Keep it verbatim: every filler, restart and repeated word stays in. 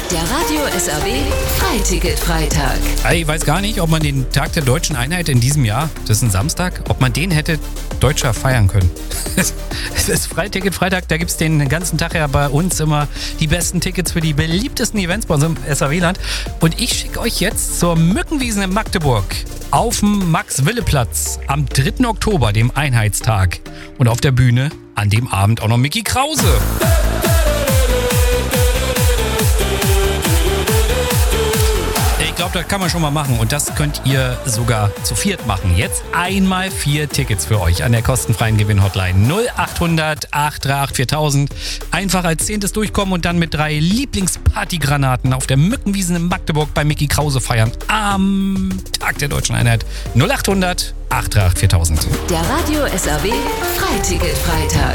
Der Radio S R W Freiticket-Freitag. Ich weiß gar nicht, ob man den Tag der Deutschen Einheit in diesem Jahr, das ist ein Samstag, ob man den hätte deutscher feiern können. Es ist Freiticket-Freitag, da gibt es den ganzen Tag ja bei uns immer die besten Tickets für die beliebtesten Events bei uns im S R W-Land. Und ich schicke euch jetzt zur Mückenwiesen in Magdeburg auf dem Max-Wille-Platz am dritten Oktober, dem Einheitstag. Und auf der Bühne an dem Abend auch noch Micky Krause. Ich glaube, das kann man schon mal machen und das könnt ihr sogar zu viert machen. Jetzt einmal vier Tickets für euch an der kostenfreien Gewinn-Hotline null acht hundert acht drei acht viertausend. Einfach als Zehntes durchkommen und dann mit drei Lieblingspartygranaten auf der Mückenwiesen in Magdeburg bei Micky Krause feiern. Am Tag der Deutschen Einheit null acht hundert acht drei acht viertausend. Der Radio S R W Freiticket-Freitag.